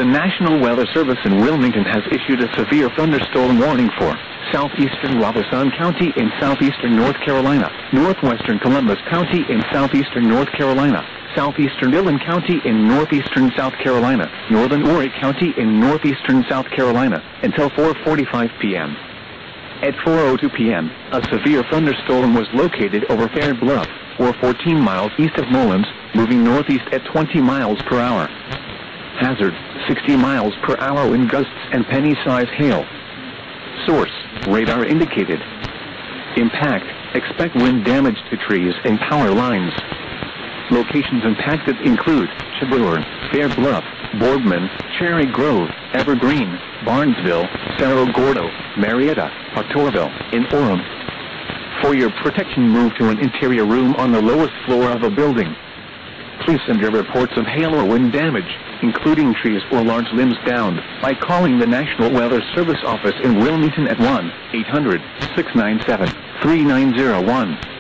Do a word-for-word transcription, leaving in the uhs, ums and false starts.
National Weather Service in Wilmington has issued a severe thunderstorm warning for southeastern Robeson County in southeastern North Carolina, northwestern Columbus County in southeastern North Carolina, southeastern Dillon County in northeastern South Carolina, northern Horry County in northeastern South Carolina, until four forty-five p m At four oh two p m, a severe thunderstorm was located over Fair Bluff, or fourteen miles east of Mullins, moving northeast at twenty miles per hour. Hazard, sixty miles per hour wind gusts and penny-size hail. Source, radar indicated. Impact, expect wind damage to trees and power lines. Locations impacted include Chebroor, Fair Bluff, Boardman, Cherry Grove, Evergreen, Barnesville, Cerro Gordo, Marietta, Partorville, and Orem. For your protection, move to an interior room on the lowest floor of a building. Please send your reports of hail or wind damage, including trees or large limbs downed, by calling the National Weather Service office in Wilmington at one eight hundred, six nine seven, three nine zero one.